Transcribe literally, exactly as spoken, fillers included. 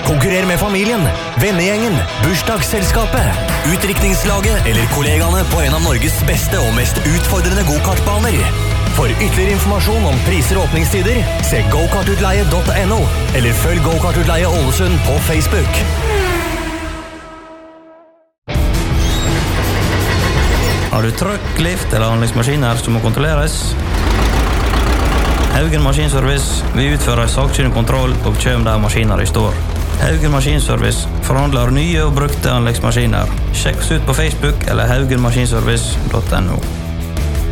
Konkurrer med familien, vennegjengen, bursdagsselskapet, utdrikningslaget eller kollegaene på en av Norges beste og mest utfordrende go-kartbaner. For ytterligere informasjon om priser og åpningstider, se go kart utleie punktum no eller følg Go-kartutleie Ålesund på Facebook. Har du trøkk, lift eller anleggsmaskiner som må kontrolleres? Haugen Maskinservice vil utføre sakkyndig kontroll og kjøm der maskiner i står. Haugen Maskinservice forhandler nye og brukte anleggsmaskiner. Sjekk oss ut på Facebook eller haugen maskinservice punktum no.